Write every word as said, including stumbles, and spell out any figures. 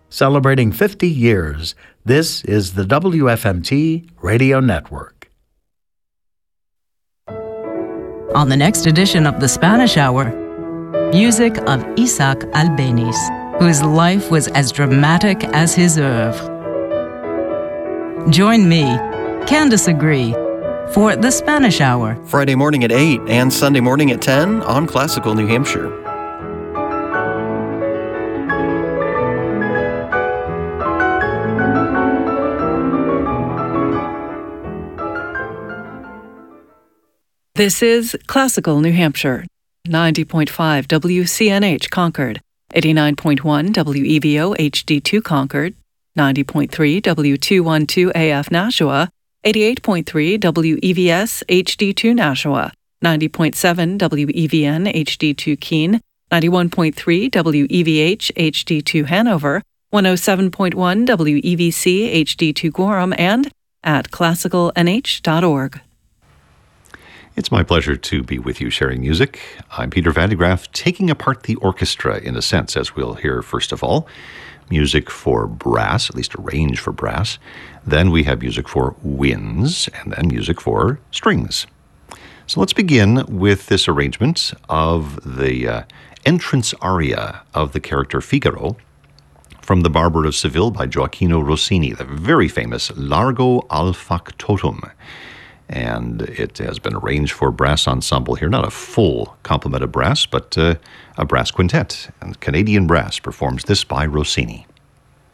Celebrating fifty years, this is the W F M T Radio Network. On the next edition of the Spanish Hour, music of Isaac Albeniz, whose life was as dramatic as his oeuvre. Join me, Candace Agree, for the Spanish Hour. Friday morning at eight and Sunday morning at ten on Classical New Hampshire. This is Classical New Hampshire, ninety point five W C N H Concord, eighty-nine point one W E V O H D two Concord, ninety point three W two twelve A F Nashua, eighty-eight point three W E V S H D two Nashua, ninety point seven W E V N H D two Keene, ninety-one point three W E V H H D two Hanover, one oh seven point one W E V C H D two Gorham, and at classical n h dot org. It's my pleasure to be with you sharing music. I'm Peter Van de Graaff, taking apart the orchestra in a sense, as we'll hear first of all. Music for brass, at least arranged for brass. Then we have music for winds, and then music for strings. So let's begin with this arrangement of the uh, entrance aria of the character Figaro from The Barber of Seville by Gioacchino Rossini, the very famous Largo al Factotum. And it has been arranged for brass ensemble here, not a full complement of brass, but uh, a brass quintet. And Canadian Brass performs this by Rossini.